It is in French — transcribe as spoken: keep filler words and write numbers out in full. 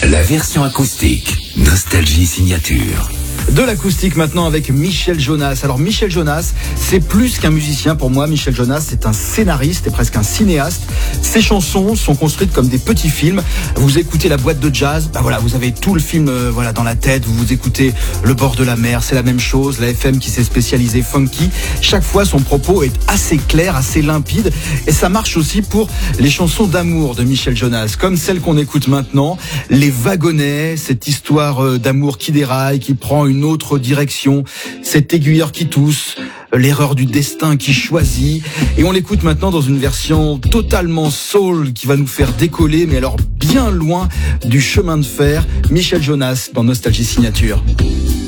La version acoustique, Nostalgie Signature. De l'acoustique maintenant avec Michel Jonas. Alors Michel Jonas, c'est plus qu'un musicien pour moi. Michel Jonas, c'est un scénariste et presque un cinéaste. Ses chansons sont construites comme des petits films. Vous écoutez la boîte de jazz, bah voilà, vous avez tout le film euh, voilà dans la tête. Vous vous écoutez Le bord de la mer, c'est la même chose. La F M qui s'est spécialisée funky. Chaque fois, son propos est assez clair, assez limpide. Et ça marche aussi pour les chansons d'amour de Michel Jonas, comme celle qu'on écoute maintenant, Les Wagonnets, cette histoire d'amour qui déraille, qui prend une autre direction, cet aiguilleur qui tousse, l'erreur du destin qui choisit. Et on l'écoute maintenant dans une version totalement soul qui va nous faire décoller, mais alors bien loin du chemin de fer. Michel Jonas dans Nostalgie Signature.